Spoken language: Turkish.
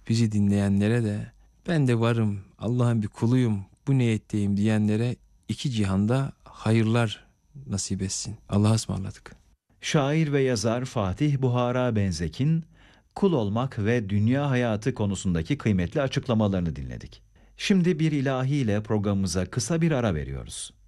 bizi dinleyenlere de ben de varım, Allah'ın bir kuluyum, bu niyetteyim diyenlere iki cihanda hayırlar nasip etsin. Allah'a ısmarladık. Şair ve yazar Fatih Buhara Benzek'in kul olmak ve dünya hayatı konusundaki kıymetli açıklamalarını dinledik. Şimdi bir ilahi ile programımıza kısa bir ara veriyoruz.